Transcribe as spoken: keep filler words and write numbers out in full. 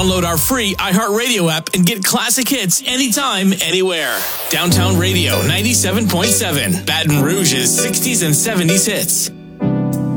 Download our free iHeartRadio app and get classic hits anytime, anywhere. Downtown Radio ninety-seven point seven, Baton Rouge's sixties and seventies hits.